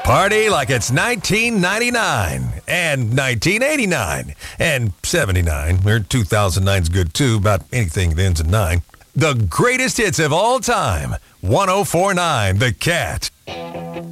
Party like it's 1999 and 1989 and 79. Or 2009's good too, about anything that ends in 9. The greatest hits of all time. 104.9 The Cat.